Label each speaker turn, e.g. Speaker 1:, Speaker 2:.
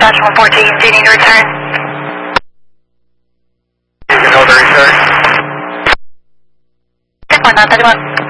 Speaker 1: Dash 114, do you need to return?
Speaker 2: You can hold the return.
Speaker 1: 10.931.